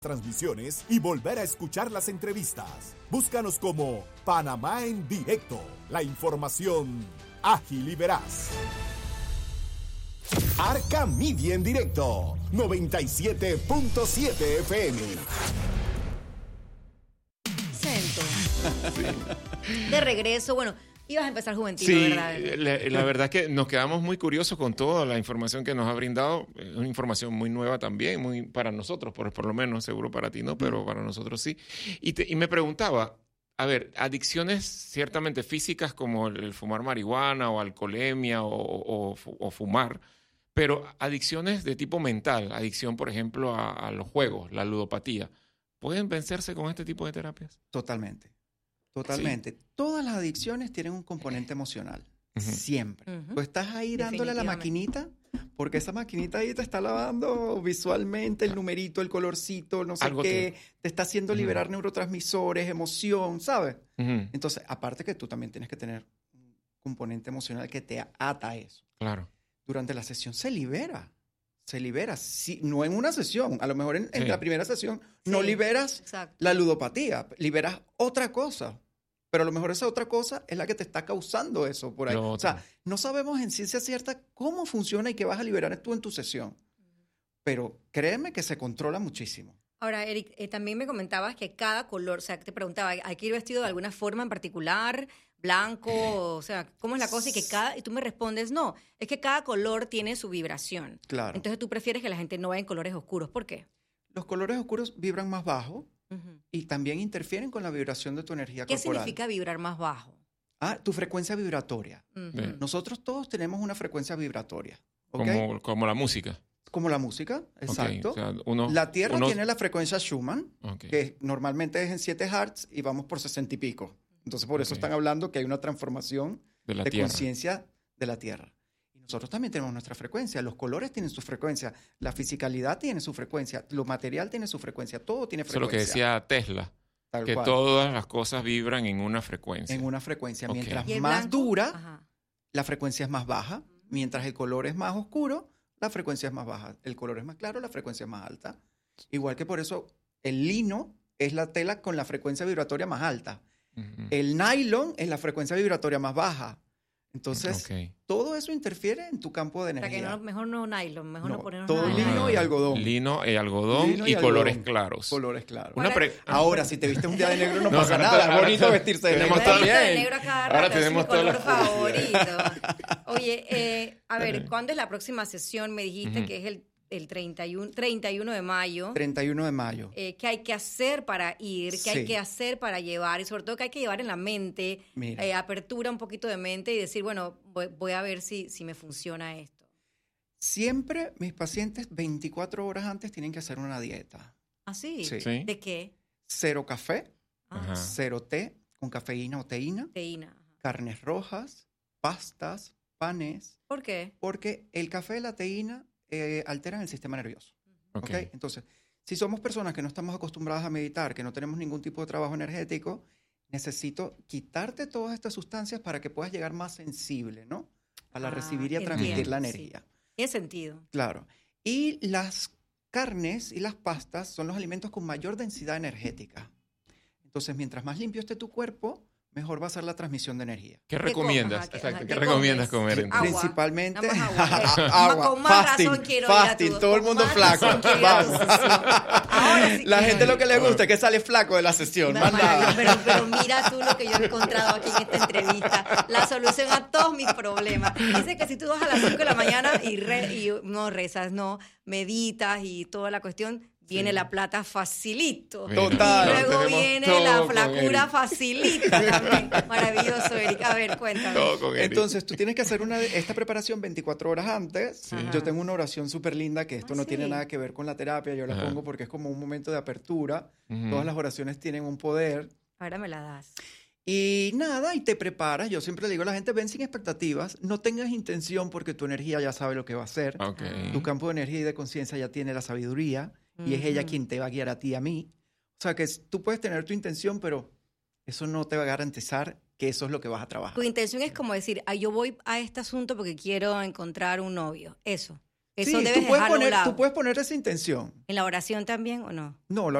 transmisiones y volver a escuchar las entrevistas. Búscanos como Panamá en Directo. La información ágil y veraz. Arca Media en Directo, 97.7 FM. De regreso, bueno, ibas a empezar Juventino, sí, ¿verdad? La verdad es que nos quedamos muy curiosos con toda la información que nos ha brindado. Es una información muy nueva también, muy para nosotros, por lo menos, seguro para ti no, pero para nosotros sí. Y me preguntaba, a ver, adicciones ciertamente físicas como el fumar marihuana o alcoholemia o fumar, pero adicciones de tipo mental, adicción, por ejemplo, a los juegos, la ludopatía, ¿pueden vencerse con este tipo de terapias? Totalmente. Sí. Todas las adicciones tienen un componente emocional. Siempre. Tú estás ahí dándole a la maquinita, porque esa maquinita ahí te está lavando visualmente el numerito, el colorcito, no sé algo qué, te está haciendo liberar neurotransmisores, emoción, ¿sabes? Entonces, aparte que tú también tienes que tener un componente emocional que te ata a eso. Claro. Durante la sesión se libera. Sí, no en una sesión. A lo mejor en la primera sesión no liberas la ludopatía, liberas otra cosa. Pero a lo mejor esa otra cosa es la que te está causando eso por ahí. O sea, no sabemos en ciencia cierta cómo funciona y qué vas a liberar tú en tu sesión. Pero créeme que se controla muchísimo. Ahora, Eric, también me comentabas que cada color, o sea, te preguntaba, ¿hay que ir vestido de alguna forma en particular? Blanco, o sea, ¿cómo es la cosa? Y tú me respondes, no, es que cada color tiene su vibración. Claro. Entonces tú prefieres que la gente no vaya en colores oscuros. ¿Por qué? Los colores oscuros vibran más bajo y también interfieren con la vibración de tu energía corporal. ¿Qué significa vibrar más bajo? Tu frecuencia vibratoria. Nosotros todos tenemos una frecuencia vibratoria. ¿Okay? Como la música. Como la música, exacto. Okay, la Tierra tiene la frecuencia Schumann, que normalmente es en 7 Hz y vamos por 60 y pico. Entonces, por eso están hablando que hay una transformación de conciencia de la Tierra. Y nosotros también tenemos nuestra frecuencia. Los colores tienen su frecuencia. La fisicalidad tiene su frecuencia. Lo material tiene su frecuencia. Todo tiene frecuencia. Eso es lo que decía Tesla. Tal que cual. Todas las cosas vibran en una frecuencia. En una frecuencia. Mientras más dura, la frecuencia es más baja. Mientras el color es más oscuro, la frecuencia es más baja. El color es más claro, la frecuencia es más alta. Igual que por eso el lino es la tela con la frecuencia vibratoria más alta. El nylon es la frecuencia vibratoria más baja. Entonces, todo eso interfiere en tu campo de energía. O sea, que mejor no nylon, mejor no ponernos todo nylon. lino y algodón. Lino y algodón y colores claros. Colores claros. Ahora, si te viste un día de negro no pasa nada. Es bonito vestirse de negro también. Ahora tenemos todo el color favorito. Oye, a ver, ¿cuándo es la próxima sesión? Me dijiste que es el 31 de mayo. 31 de mayo. ¿Qué hay que hacer para ir? ¿Qué hay que hacer para llevar? Y sobre todo, ¿qué hay que llevar en la mente? Apertura un poquito de mente y decir, bueno, voy a ver si me funciona esto. Siempre mis pacientes 24 horas antes tienen que hacer una dieta. ¿Ah, sí? Sí. ¿De qué? 0 café, 0 té con cafeína o teína. Carnes rojas, pastas, panes. ¿Por qué? Porque el café y la teína alteran el sistema nervioso. ¿Okay? Entonces, si somos personas que no estamos acostumbradas a meditar, que no tenemos ningún tipo de trabajo energético, necesito quitarte todas estas sustancias para que puedas llegar más sensible, ¿no? Para recibir y a transmitir la energía. Sí. Tiene sentido. Claro. Y las carnes y las pastas son los alimentos con mayor densidad energética. Entonces, mientras más limpio esté tu cuerpo, mejor va a ser la transmisión de energía. ¿Qué recomiendas? ¿Qué recomiendas comer entonces? Principalmente agua. Con más razón quiero fasting, todo el mundo flaco. Vamos. La gente lo que le gusta es que sale flaco de la sesión. Pero mira tú lo que yo he encontrado aquí en esta entrevista. La solución a todos mis problemas. Dice que si tú vas a las 5 de la mañana y no rezas, no meditas y toda la cuestión, viene la plata facilito. Total. Y luego viene la flacura facilita también. Maravilloso, Eric. A ver, cuéntame. Entonces, tú tienes que hacer esta preparación 24 horas antes. Yo tengo una oración súper linda que esto no tiene nada que ver con la terapia. Yo la pongo porque es como un momento de apertura. Todas las oraciones tienen un poder. Ahora me la das. Y nada, y te preparas. Yo siempre le digo a la gente, ven sin expectativas. No tengas intención porque tu energía ya sabe lo que va a hacer. Tu campo de energía y de conciencia ya tiene la sabiduría. Y es ella quien te va a guiar a ti y a mí. O sea, que tú puedes tener tu intención, pero eso no te va a garantizar que eso es lo que vas a trabajar. Tu intención es como decir, yo voy a este asunto porque quiero encontrar un novio. Eso. Eso sí, debes dejarlo a un lado. tú puedes poner esa intención. ¿En la oración también o no? No,